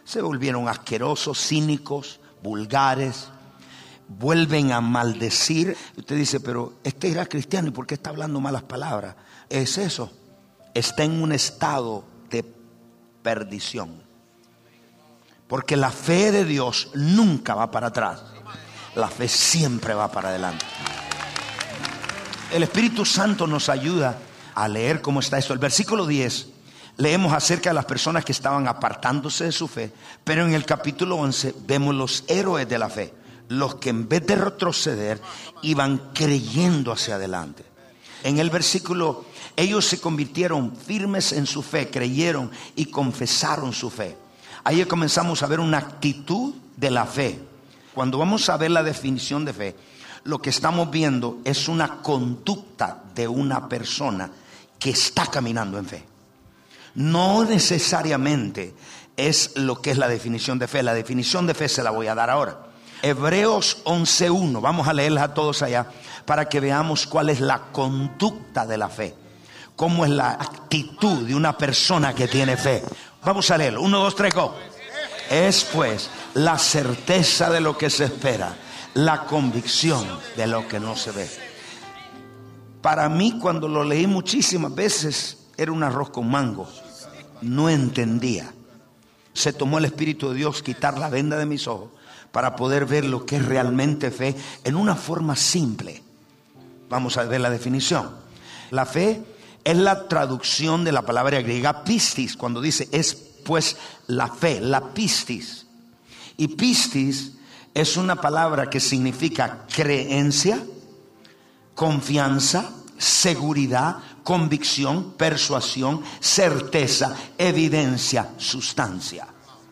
Se volvieron asquerosos, cínicos, vulgares. Vuelven a maldecir. Usted dice, pero este era cristiano, ¿y por qué está hablando malas palabras? Es eso. Está en un estado de perdición. Porque la fe de Dios nunca va para atrás. La fe siempre va para adelante. El Espíritu Santo nos ayuda a leer cómo está esto. El versículo 10, leemos acerca de las personas que estaban apartándose de su fe. Pero en el capítulo 11 vemos los héroes de la fe. Los que en vez de retroceder iban creyendo hacia adelante. En el versículo, ellos se convirtieron firmes en su fe, creyeron y confesaron su fe. Ahí comenzamos a ver una actitud de la fe. Cuando vamos a ver la definición de fe, lo que estamos viendo es una conducta de una persona que está caminando en fe. No necesariamente es lo que es la definición de fe. La definición de fe se la voy a dar ahora. Hebreos 11:1, vamos a leerla a todos allá para que veamos cuál es la conducta de la fe, cómo es la actitud de una persona que tiene fe. Vamos a leerlo, 1, 2, 3, go. Es pues la certeza de lo que se espera, la convicción de lo que no se ve. Para mí, cuando lo leí muchísimas veces, era un arroz con mango. No entendía. Se tomó el Espíritu de Dios quitar la venda de mis ojos para poder ver lo que es realmente fe en una forma simple. Vamos a ver la definición. La fe es la traducción de la palabra griega pistis, cuando dice es pues la fe, la pistis. Y pistis es una palabra que significa creencia, confianza, seguridad, convicción, persuasión, certeza, evidencia, sustancia.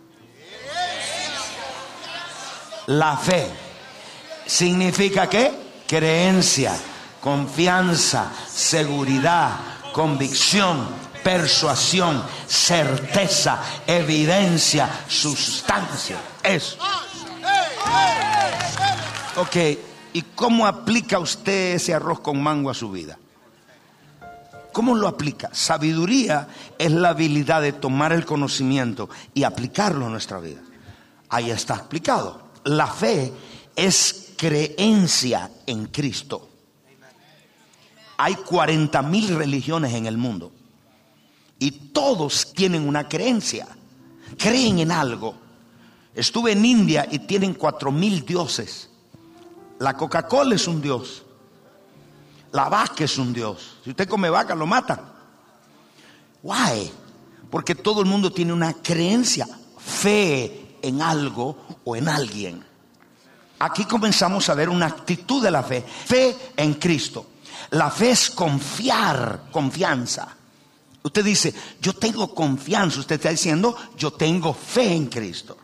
La fe significa ¿qué? Creencia, confianza, seguridad, convicción, persuasión, certeza, evidencia, sustancia. Eso. Ok, ¿y cómo aplica usted ese arroz con mango a su vida? ¿Cómo lo aplica? Sabiduría es la habilidad de tomar el conocimiento y aplicarlo a nuestra vida. Ahí está explicado. La fe es creencia en Cristo. Hay 40,000 religiones en el mundo y todos tienen una creencia. Creen en algo. Estuve en India y tienen 4,000 dioses. La Coca-Cola es un dios. La vaca es un dios. Si usted come vaca, lo matan. Why? Porque todo el mundo tiene una creencia, fe en algo o en alguien. Aquí comenzamos a ver una actitud de la fe. Fe en Cristo. La fe es confiar, confianza. Usted dice, yo tengo confianza. Usted está diciendo, yo tengo fe en Cristo.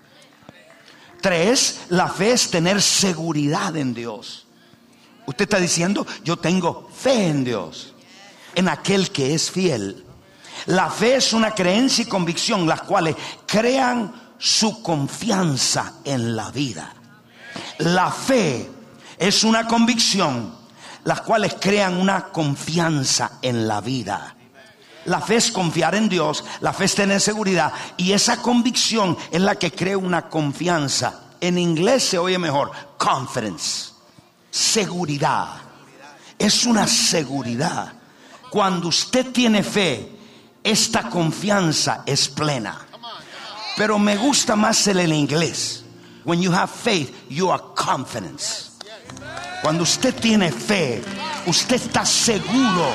3, la fe es tener seguridad en Dios. Usted está diciendo, yo tengo fe en Dios, en aquel que es fiel. La fe es una creencia y convicción, las cuales crean su confianza en la vida. La fe es una convicción, las cuales crean una confianza en la vida. La fe es confiar en Dios, la fe es tener seguridad, y esa convicción es la que crea una confianza. En inglés se oye mejor, confidence, seguridad. Es una seguridad. Cuando usted tiene fe, esta confianza es plena. Pero me gusta más el inglés. When you have faith, you are confidence. Cuando usted tiene fe, usted está seguro.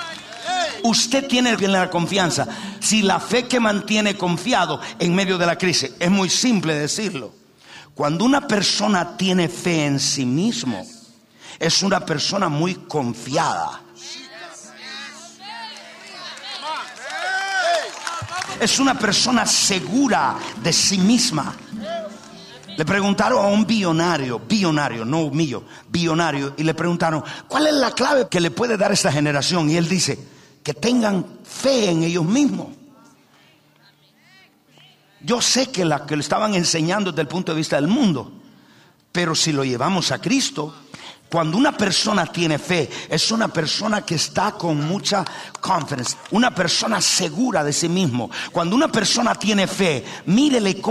Usted tiene la confianza. Si la fe que mantiene confiado en medio de la crisis, es muy simple decirlo. Cuando una persona tiene fe en sí mismo, es una persona muy confiada. Es una persona segura de sí misma. Le preguntaron a un billonario, no billonario, y le preguntaron, ¿cuál es la clave que le puede dar a esta generación? Y él dice, que tengan fe en ellos mismos. Yo sé que la que le estaban enseñando desde el punto de vista del mundo, pero si lo llevamos a Cristo, cuando una persona tiene fe, es una persona que está con mucha confidence, una persona segura de sí mismo. Cuando una persona tiene fe, mírele cómo